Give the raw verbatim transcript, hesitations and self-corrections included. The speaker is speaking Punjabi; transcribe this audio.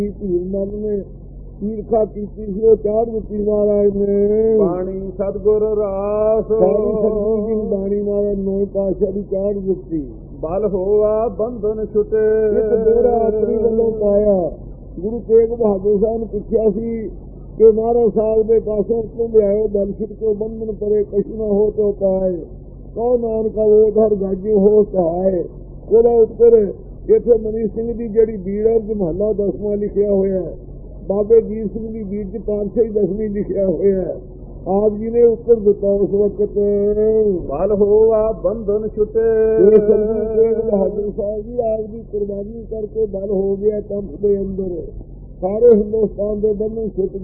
ਧੀਰ ਮਨ ਨੇ ਈਰਖਾ ਕੀਤੀ ਸੀ ਉਹ ਚਾੜ ਦਿੱਤੀ ਮਹਾਰਾਜ ਨੇ। ਬਾਣੀ ਸਤਿਗੁਰ ਰਾਸ ਸਾਰੀ ਸਤਿਗੁਰੂ ਜੀ ਬਾਣੀ ਮਹਾਰਾਜ ਨੌ ਪਾਤਸ਼ਾਹ ਦੀ ਚਾੜ ਦਿੱਤੀ। ਬਲ ਹੋਆ ਬੰਧਨ ਛੁਟੇ ਇੱਕ ਦੋਹਰਾ ਆਪਣੀ ਵੱਲੋਂ ਪਾਇਆ। ਗੁਰੂ ਤੇਗ ਬਹਾਦਰ ਸਾਹਿਬ ਨੂੰ ਪੁੱਛਿਆ ਸੀ ਕਿ ਮਹਾਰਾਜ ਸਾਹਿਬ ਦੇ ਪਾਸੋਂ ਕਿਉਂ ਲਿਆਇਓ ਬਲਸ਼ਿਤ ਕੋ ਬੰਧਨ ਪਰੇ ਕਛੁ ਨਾ ਹੋ ਤੋ ਪਾਏ ਕਉ ਨਾਨਕਾ ਉਹ ਘਰ ਗਾਜੂ ਹੋ ਸਹਾਏ। ਉਹਦਾ ਉੱਤਰ ਇੱਥੇ ਮਨੀ ਸਿੰਘ ਦੀ ਜਿਹੜੀ ਬੀੜ ਚ ਮਹੱਲਾ ਦਸਵਾਂ ਲਿਖਿਆ ਹੋਇਆ, ਬਾਬੇ ਜੀਤ ਸਿੰਘ ਦੀ ਬੀੜ ਚ ਪਾਤਸ਼ਾਹੀ ਦਸਵੀਂ ਲਿਖਿਆ ਹੋਇਆ। ਆਪ ਜੀ ਨੇ ਉੱਤਰ ਦਿੱਤਾ ਉਸ ਵਕਤ ਬਲ ਹੋਆ ਬੰਧਨ ਛੁਟੇ। ਬਹਾਦਰ ਸਾਹਿਬ ਜੀ ਆਪ ਦੀ ਕੁਰਬਾਨੀ ਕਰਕੇ ਬਲ ਹੋ ਗਿਆ ਕੰਪ ਦੇ ਅੰਦਰ, ਸਾਰੇ ਹਿੰਦੁਸਤਾਨ ਦੇ ਬੰਧਨ ਛੁੱਟ